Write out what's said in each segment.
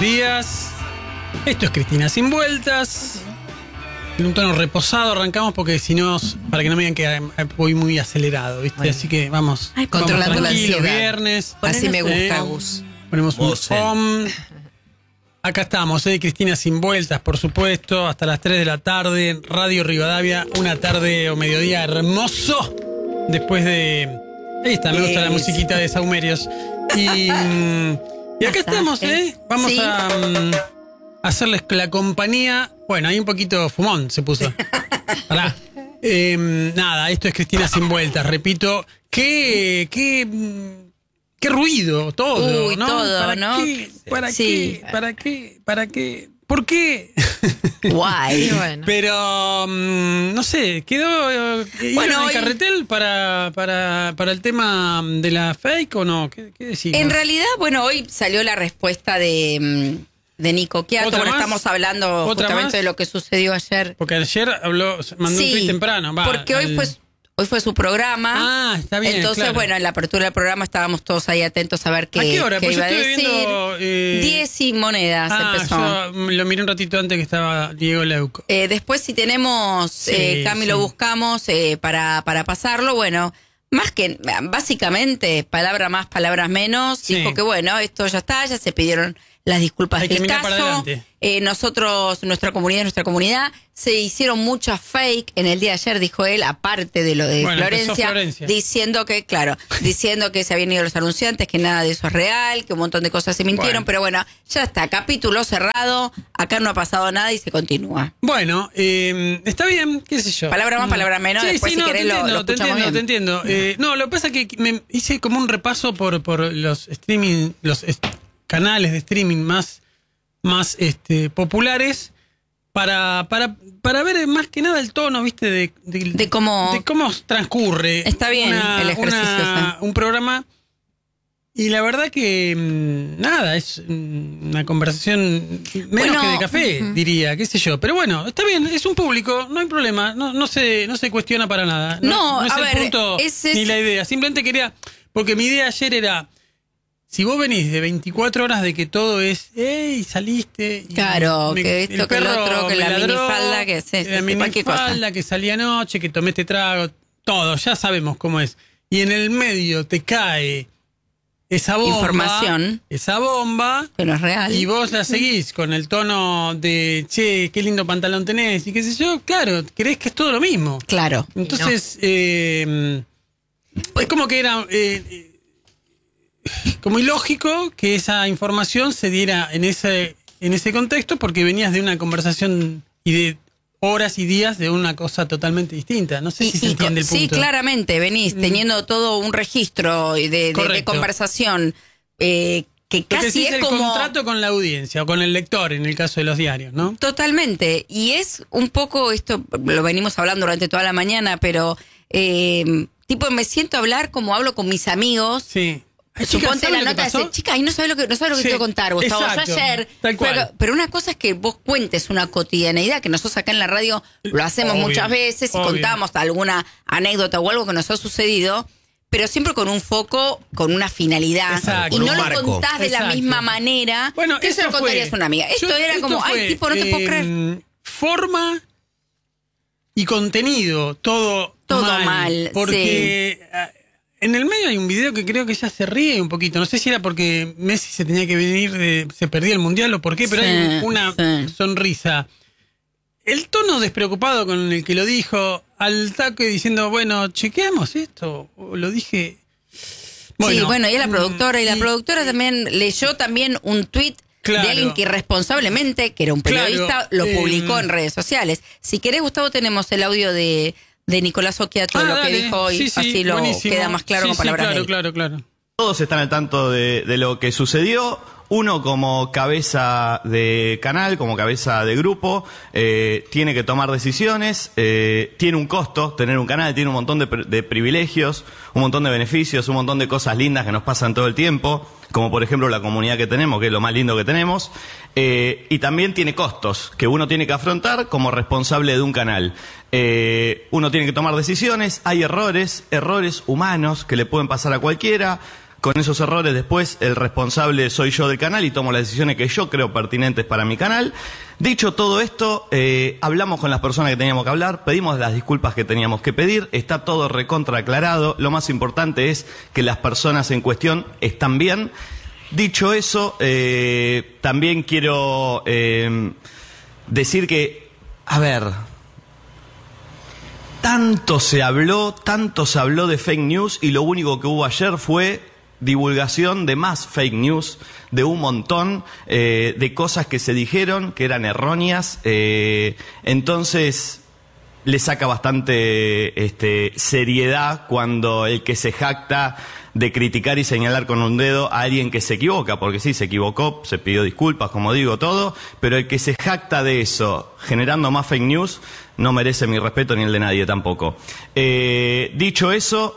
días. Esto es Cristina Sin Vueltas. En un tono reposado arrancamos porque si no, para que no me digan que voy muy acelerado, ¿viste? Bueno. Así que vamos. Controlando la ansiedad. Viernes. Así me gusta, Gus. Ponemos un home. Acá estamos, Cristina Sin Vueltas, por supuesto, hasta las 3 de la tarde, Radio Rivadavia, una tarde o mediodía hermoso. Después de... Ahí está, me gusta la musiquita de Saumerios. Y acá estamos, Vamos a hacerles la compañía. Bueno, ahí un poquito fumón se puso. Pará. Nada, esto es Cristina Sin Vueltas, repito. Qué ruido, todo, Uy, ¿no? todo, ¿Para ¿no? qué? ¿Para Sí. qué? ¿Para qué? ¿Para qué? ¿Por qué? Guay. Bueno. Pero, no sé, quedó Bueno, el hoy- carretel para el tema de la fake o no? ¿Qué decís? En realidad, bueno, hoy salió la respuesta de Nico Quiato. ¿Otra Bueno, más? estamos hablando ¿Otra justamente más? de lo que sucedió ayer. Porque ayer mandó un tweet temprano. Porque hoy fue su programa. Ah, está bien, Entonces, claro. bueno, en la apertura del programa estábamos todos ahí atentos a ver qué, ¿A qué hora? qué Pues yo iba a estuve decir. viendo, 10 y monedas empezó. Yo lo miré un ratito antes que estaba Diego Leuco. Después, si tenemos, Sí, Cami, sí. lo buscamos para pasarlo. Bueno, más que, básicamente, palabra más, palabras menos. Sí. Dijo que, bueno, esto ya está, ya se pidieron las disculpas Hay que del mirar para caso. adelante. Nosotros, nuestra comunidad, se hicieron muchas fake en el día de ayer, dijo él, aparte de lo de Bueno, empezó Florencia, Florencia. diciendo que se habían ido los anunciantes, que nada de eso es real, que un montón de cosas se mintieron, Bueno. pero bueno, ya está, capítulo cerrado, acá no ha pasado nada y se continúa. Bueno, está bien, qué sé yo. Palabra más, palabra menos, después, si querés, lo escuchamos te entiendo. No, lo que pasa es que me hice como un repaso por los streaming, canales de streaming más populares para ver más que nada el tono, ¿viste? De cómo transcurre. Está bien el ejercicio, sí. Un programa. Y la verdad que nada, es una conversación menos que de café, diría, qué sé yo. Pero bueno, está bien, es un público, no hay problema, no se cuestiona para nada. No es a el ver, punto ese ni es- la idea. Simplemente quería, porque mi idea ayer era, si vos venís de 24 horas de que todo es, ¡ey, saliste! Y Claro, que esto, el que el perro otro, que me la ladró, minifalda, que sí, la cualquier cosa. minifalda, que salí anoche, que tomé este trago, todo, ya sabemos cómo es. Y en el medio te cae esa bomba. Información. Esa bomba. Que no es real. Y vos la seguís con el tono de, che, qué lindo pantalón tenés, y qué sé yo. Claro, creés que es todo lo mismo. Claro. Entonces, es como que era como ilógico que esa información se diera en ese contexto, porque venías de una conversación y de horas y días de una cosa totalmente distinta. No sé si se entiende el punto. Sí, claramente, venís teniendo todo un registro de Correcto. conversación que Lo que casi sí es el como... contrato con la audiencia o con el lector en el caso de los diarios, ¿no? Totalmente. Y es un poco, esto lo venimos hablando durante toda la mañana, pero tipo me siento a hablar como hablo con mis amigos. Sí. Ay, Suponte chicas, la ¿saben lo nota que pasó? dice, chica, y no sabes lo que Sí, quiero contar, Gustavo. exacto, Yo ayer, tal cual. pero una cosa es que vos cuentes una cotidianeidad, que nosotros acá en la radio lo hacemos Obvio, muchas veces y obvio. contamos alguna anécdota o algo que nos ha sucedido, pero siempre con un foco, con una finalidad. Exacto. Y Con no un lo marco. contás de la Exacto. misma manera Bueno, que se eso lo contarías fue. a una amiga. Esto era como, fue, ay, tipo, no te puedo creer. Forma y contenido, todo mal, porque en el medio hay un video que creo que ella se ríe un poquito. No sé si era porque Messi se tenía que venir, se perdía el mundial o por qué, pero Sí, hay una sí. sonrisa. El tono despreocupado con el que lo dijo, al taque diciendo, bueno, chequeamos esto, o lo dije. Sí, bueno, y es la productora, y la y- productora también leyó también un tuit Claro. de alguien que irresponsablemente, que era un periodista, Claro, lo publicó en redes sociales. Si querés, Gustavo, tenemos el audio de Nicolás Oquiato, lo que dale. dijo hoy, Sí, sí, así lo buenísimo. queda más claro Sí, con sí, palabras de claro, él. claro. Todos están al tanto de lo que sucedió. Uno como cabeza de canal, como cabeza de grupo, tiene que tomar decisiones, tiene un costo tener un canal, tiene un montón de privilegios, un montón de beneficios, un montón de cosas lindas que nos pasan todo el tiempo, como por ejemplo la comunidad que tenemos, que es lo más lindo que tenemos, y también tiene costos que uno tiene que afrontar como responsable de un canal. Uno tiene que tomar decisiones, hay errores humanos que le pueden pasar a cualquiera, con esos errores después el responsable soy yo del canal y tomo las decisiones que yo creo pertinentes para mi canal. Dicho todo esto, hablamos con las personas que teníamos que hablar, pedimos las disculpas que teníamos que pedir, está todo recontra aclarado, lo más importante es que las personas en cuestión están bien. Dicho eso, también quiero decir que, a ver, tanto se habló de fake news y lo único que hubo ayer fue divulgación de más fake news, de un montón de cosas que se dijeron que eran erróneas, entonces le saca bastante seriedad cuando el que se jacta de criticar y señalar con un dedo a alguien que se equivoca, porque sí, se equivocó, se pidió disculpas, como digo, todo, pero el que se jacta de eso, generando más fake news, no merece mi respeto ni el de nadie tampoco. Dicho eso,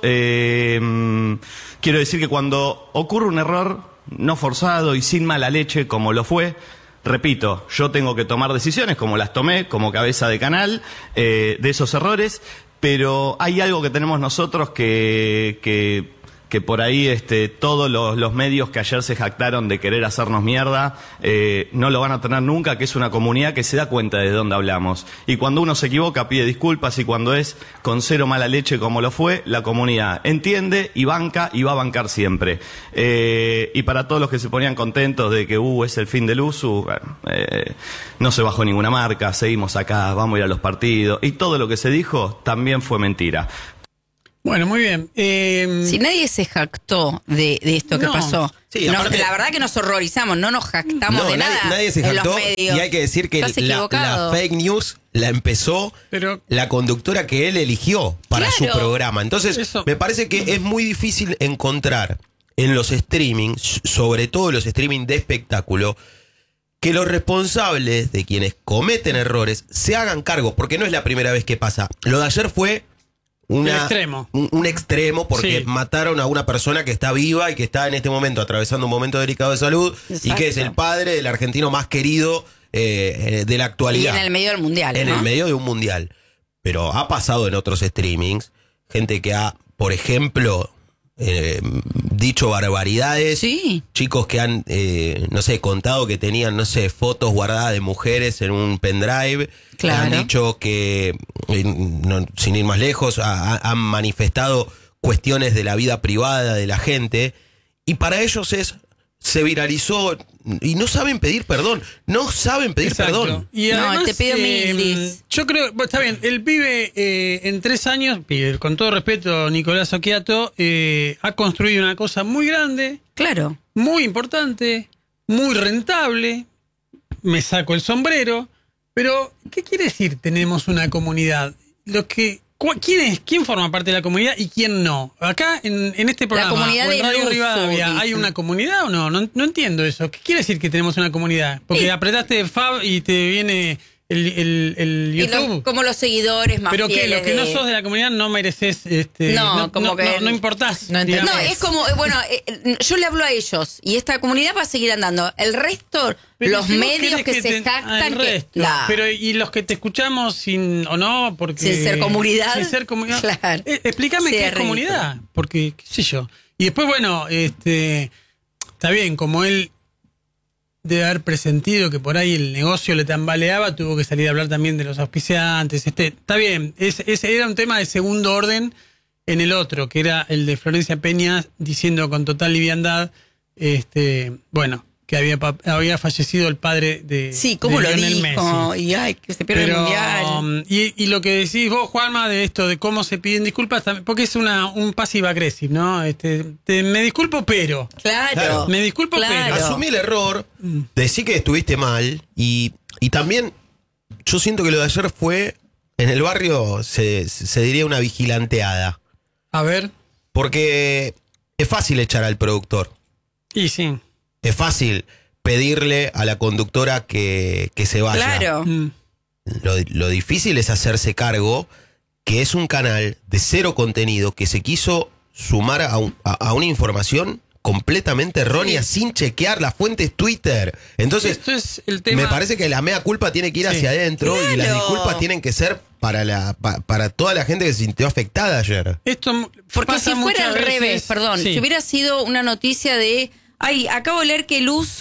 quiero decir que cuando ocurre un error no forzado y sin mala leche, como lo fue, repito, yo tengo que tomar decisiones como las tomé, como cabeza de canal, de esos errores, pero hay algo que tenemos nosotros que por ahí todos los medios que ayer se jactaron de querer hacernos mierda no lo van a tener nunca, que es una comunidad que se da cuenta de dónde hablamos. Y cuando uno se equivoca pide disculpas, y cuando es con cero mala leche como lo fue, la comunidad entiende y banca y va a bancar siempre. Y para todos los que se ponían contentos de que es el fin del uso, bueno, no se bajó ninguna marca, seguimos acá, vamos a ir a los partidos, y todo lo que se dijo también fue mentira. Bueno, muy bien. Si nadie se jactó de esto que pasó, Sí, aparte, la verdad que nos horrorizamos, no nos jactamos de nada. Nadie se en los jactó, medios. y hay que decir que la fake news la empezó la conductora que él eligió para su programa. Entonces, me parece que es muy difícil encontrar en los streamings, sobre todo los streaming de espectáculo, que los responsables de quienes cometen errores se hagan cargo, porque no es la primera vez que pasa. Lo de ayer fue un extremo, porque mataron a una persona que está viva y que está en este momento atravesando un momento delicado de salud. Exacto. Y que es el padre del argentino más querido de la actualidad. Y en el medio del mundial. En el medio de un mundial. Pero ha pasado en otros streamings gente que ha, por ejemplo, dicho barbaridades. Sí. Chicos que han, contado que tenían, fotos guardadas de mujeres en un pendrive. Claro. Han dicho que, sin ir más lejos, han manifestado cuestiones de la vida privada de la gente. Y para ellos se viralizó y no saben pedir perdón. No saben pedir perdón. Y además, te pido mil. Yo creo, está bien, el pibe en 3 años, con todo respeto, Nicolás Occhiato, ha construido una cosa muy grande. Claro. Muy importante, muy rentable. Me saco el sombrero. Pero, ¿qué quiere decir tenemos una comunidad? ¿Quién forma parte de la comunidad y quién no? Acá, en este programa, la comunidad en Radio de Rivadavia, ¿hay una comunidad o no? No entiendo eso. ¿Qué quiere decir que tenemos una comunidad? Porque apretaste Fab y te viene el YouTube. Como los seguidores más pero fieles. Pero que los que no sos de la comunidad no mereces, no importás. No, es como, yo le hablo a ellos y esta comunidad va a seguir andando. El resto, pero los si medios que se jactan. Pero y los que te escuchamos sin ser comunidad. Sin ser comunidad. Claro. Explícame qué es comunidad. Porque, qué sé yo. Y después, está bien, como él debe haber presentido que por ahí el negocio le tambaleaba, tuvo que salir a hablar también de los auspiciantes. Está bien, era un tema de segundo orden en el otro, que era el de Florencia Peña diciendo con total liviandad, que había fallecido el padre de ¿cómo de lo Lionel dijo? Messi. Y que se pierde el mundial. Y lo que decís vos, Juanma, de esto, de cómo se piden disculpas, porque es un passive aggressive, ¿no? Me disculpo, pero. Claro. Me disculpo, pero. Asumí el error, decí que estuviste mal, y también yo siento que lo de ayer fue, en el barrio se diría una vigilanteada. A ver. Porque es fácil echar al productor. Y sí. Es fácil pedirle a la conductora que se vaya. Claro. Lo difícil es hacerse cargo que es un canal de cero contenido que se quiso sumar a una información completamente errónea sin chequear las fuentes Twitter. Entonces, esto es el tema. Me parece que la mea culpa tiene que ir hacia adentro y las disculpas tienen que ser para toda la gente que se sintió afectada ayer. Esto porque si fuera al revés, perdón, si hubiera sido una noticia de, acabo de leer que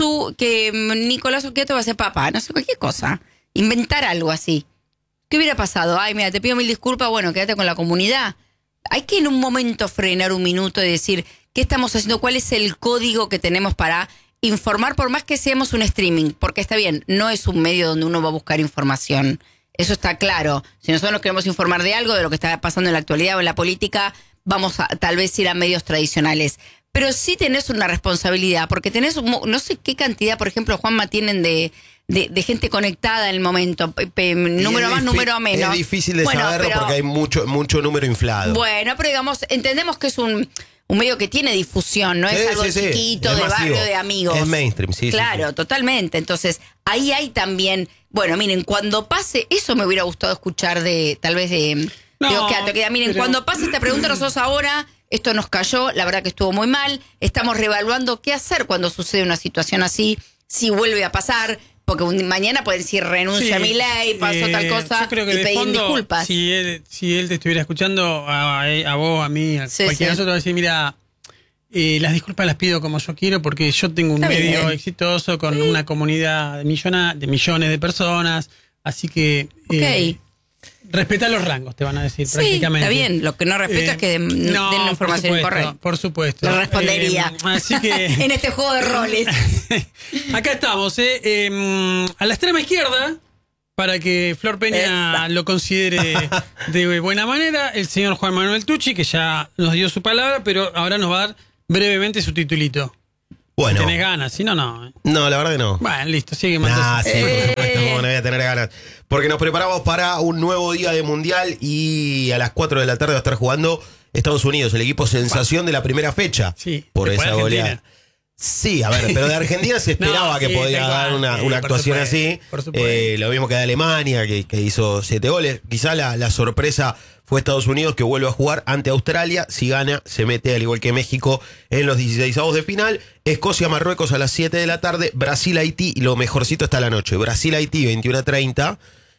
Nicolás Oquiato va a ser papá, no sé, cualquier cosa, inventar algo así. ¿Qué hubiera pasado? Mira, te pido 1000 disculpas, bueno, quédate con la comunidad. Hay que en un momento frenar un minuto y decir, ¿qué estamos haciendo? ¿Cuál es el código que tenemos para informar, por más que seamos un streaming? Porque está bien, no es un medio donde uno va a buscar información. Eso está claro. Si nosotros nos queremos informar de algo, de lo que está pasando en la actualidad o en la política, vamos a tal vez ir a medios tradicionales. Pero sí tenés una responsabilidad, porque tenés, no sé qué cantidad, por ejemplo, Juanma, tienen de gente conectada en el momento. Número más, número menos. Es difícil de saberlo porque hay mucho número inflado. Bueno, pero digamos, entendemos que es un medio que tiene difusión, no es algo chiquito, es de masivo, barrio, de amigos. Es mainstream, sí. Claro, totalmente. Entonces, ahí hay también, bueno, miren, cuando pase, eso me hubiera gustado escuchar tal vez de Oquiato, que miren, cuando pase esta pregunta, nosotros ahora, esto nos cayó, la verdad que estuvo muy mal, estamos reevaluando qué hacer cuando sucede una situación así, si vuelve a pasar. Porque mañana pueden decir renuncia a Milei, pasó tal cosa, creo que y pedir disculpas. Si él te estuviera escuchando, a vos, a mí, a cualquiera de nosotros, va a decir, mira, las disculpas las pido como yo quiero porque yo tengo un medio exitoso con una comunidad de millones de personas, así que respetá los rangos, te van a decir prácticamente. Está bien, lo que no respeto es que den la información incorrecta. Por supuesto. Lo respondería. Así que en este juego de roles. Acá estamos, a la extrema izquierda, para que Flor Peña lo considere de buena manera, el señor Juan Manuel Tucci, que ya nos dio su palabra, pero ahora nos va a dar brevemente su titulito. Bueno. ¿Tenés ganas? Si no, no. No, la verdad que no. Bueno, listo, sigue sí, por supuesto, no voy a tener ganas. Porque nos preparamos para un nuevo día de Mundial y a las 4 de la tarde va a estar jugando Estados Unidos, el equipo sensación de la primera fecha. Sí, por esa goleada. Sí, a ver, pero de Argentina se esperaba que podía dar una actuación así. Lo mismo que de Alemania, que hizo 7 goles. Quizá la sorpresa fue Estados Unidos, que vuelve a jugar ante Australia. Si gana, se mete, al igual que México, en los 16avos de final. Escocia-Marruecos a las 7 de la tarde. Brasil-Haití, y lo mejorcito está la noche. Brasil-Haití, 21:30.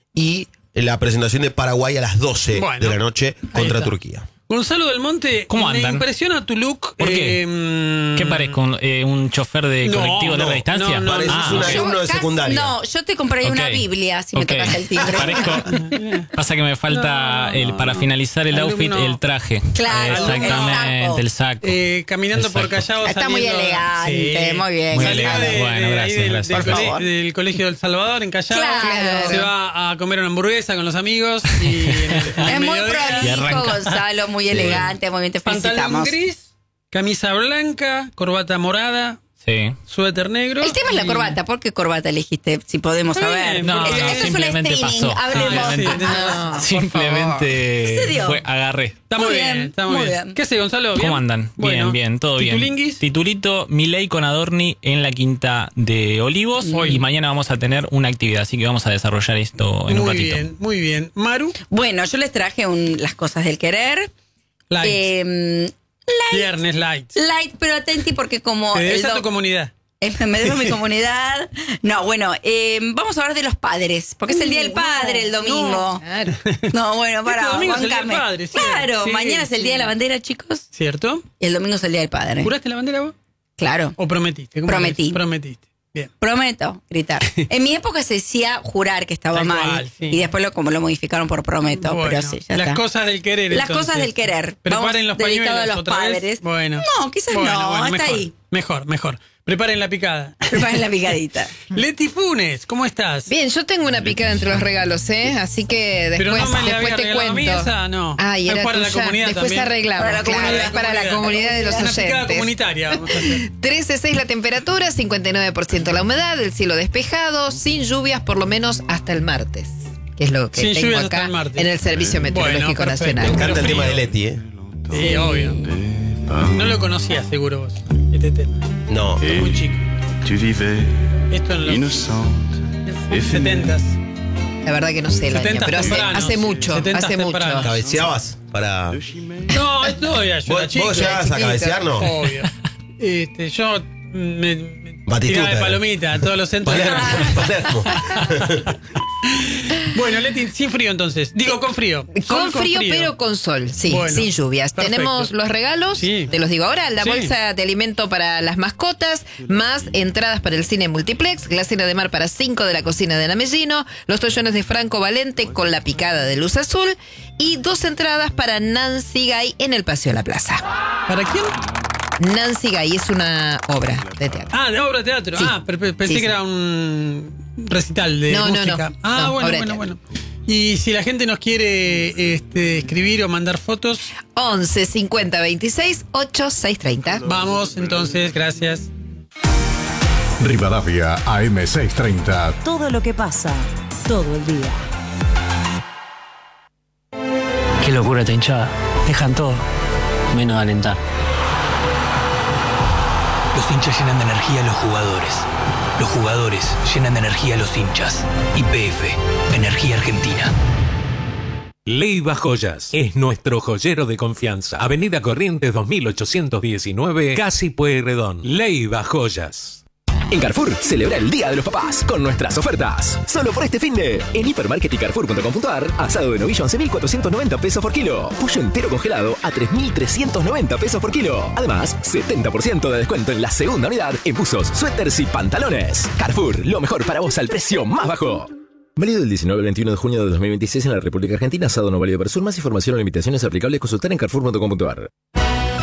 Y la presentación de Paraguay a las 12 de la noche contra Turquía. Gonzalo del Monte, ¿cómo andan? Me impresiona tu look. ¿Por qué? ¿Qué parezco? ¿Un chofer de colectivo de larga distancia? No, pareces un alumno de secundaria. No, yo te compraría una Biblia si me tocas el timbre. Pasa que me falta para finalizar el outfit, el traje. Claro, exactamente, el saco. Caminando por Callao. Está muy elegante, muy bien. Muy elegante. Bueno, gracias. Del Colegio del Salvador, en Callao. Claro. Se va a comer una hamburguesa con los amigos. Y es muy prolijo, Gonzalo, muy elegante, muy bien, te felicitamos. Pantalón gris, camisa blanca, corbata morada. Sí. Suéter negro. El tema es la corbata. ¿Por qué corbata elegiste? Si podemos saber. Esto es un streaming. Hablemos. Simplemente agarré. Está muy bien. Está muy bien. ¿Qué hace, Gonzalo? ¿Cómo andan? Bien, todo bien. ¿Titulinguis? Titulito Milei con Adorni en la Quinta de Olivos. Y mañana vamos a tener una actividad, así que vamos a desarrollar esto en un ratito. Muy bien. Maru. Bueno, yo les traje las cosas del querer. Viernes light, pero atenti porque como... Te debes a tu comunidad. Me debo a mi comunidad. No, bueno, vamos a hablar de los padres, porque es el Día del Padre el domingo. No, bueno, para domingo es el Día del Padre. Claro, mañana es el Día de la Bandera, chicos. ¿Cierto? Y el domingo es el Día del Padre. ¿Juraste la bandera vos? Claro. ¿O prometiste? Prometiste. Bien. Prometo, gritar. En mi época se decía jurar que estaba mal. Y después como lo modificaron por prometo. Bueno, pero sí, ya las está. cosas del querer. Las cosas del querer. Preparen los pañuelos dedicado a los padres. Vez. Bueno. No, quizás no, hasta mejor, ahí. Mejor. Preparen la picada. Preparen la picadita. Leti Funes, ¿cómo estás? Bien, yo tengo una picada entre los regalos, así que después, te cuento. Esa, no. Y era para la comunidad después también. arreglamos. Es para la comunidad de los oyentes. Una picada comunitaria. 13.6 la temperatura, 59% la humedad, el cielo despejado, sin lluvias por lo menos hasta el martes. Que es lo que tengo acá en el Servicio Meteorológico Nacional. Me encanta el tema de Leti, Sí, obvio. No lo conocías seguro vos, este tema. No. Es muy chico. Esto en los 70s. La verdad que no sé la año, pero hace mucho. ¿Cabeceabas para...? No, esto era yo. ¿Vos llegabas a cabecear, no? Obvio. Yo me Batistuta. tiraba de palomita a todos los centros. Palermo. Bueno, Leti, sin frío entonces. Digo, con frío. Con frío, pero con sol, sí, bueno, sin lluvias. Perfecto. Tenemos los regalos, te los digo ahora, la bolsa de alimento para las mascotas, más entradas para el cine multiplex, la cena de mar para 5 de la cocina de Namellino, los tollones de Franco Valente con la picada de luz azul y 2 entradas para Nancy Gay en el Paseo de la Plaza. ¿Para quién? Nancy Gay es una obra de teatro. Ah, de obra de teatro. Sí. Pensé que era un recital de música. Bueno. Y si la gente nos quiere escribir o mandar fotos. 11 50 26 8 630. Vamos, entonces, gracias. Rivadavia AM 630. Todo lo que pasa, todo el día. Qué locura esta hinchada. Dejan todo, menos alentar. Los hinchas llenan de energía a los jugadores. Los jugadores llenan de energía a los hinchas. YPF, Energía Argentina. Leiva Joyas es nuestro joyero de confianza. Avenida Corrientes 2819, Casi Pueyrredón. Leiva Joyas. En Carrefour, celebra el Día de los Papás con nuestras ofertas. Solo por este finde, en hipermarket y carrefour.com.ar, asado de novillo 11.490 pesos por kilo. Pollo entero congelado a 3.390 pesos por kilo. Además, 70% de descuento en la segunda unidad en buzos, suéteres y pantalones. Carrefour, lo mejor para vos al precio más bajo. Válido del 19 al 21 de junio de 2026 en la República Argentina. Asado no válido para sur. Más información o limitaciones aplicables consultar en carrefour.com.ar.